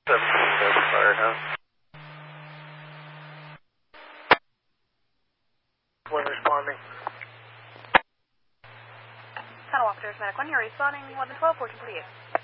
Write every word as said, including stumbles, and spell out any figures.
seventeen Firehouse. When responding. Tunnel Officers, Medic one, you're responding eleven twelve, fourteen forty-eight.